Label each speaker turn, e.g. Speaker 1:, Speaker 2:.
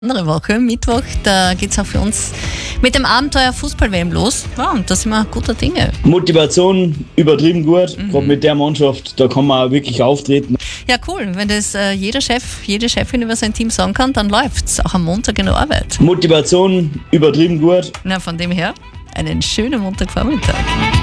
Speaker 1: Andere Woche, Mittwoch, da geht es auch für uns mit dem Abenteuer Fußball-WM los. Ja, und da sind wir guter Dinge.
Speaker 2: Motivation übertrieben gut, gerade mit der Mannschaft, da kann man auch wirklich auftreten.
Speaker 1: Ja, cool. Wenn das jeder Chef, jede Chefin über sein Team sagen kann, dann läuft's. Auch am Montag in der Arbeit.
Speaker 2: Motivation übertrieben gut.
Speaker 1: Na, von dem her, einen schönen Montagvormittag.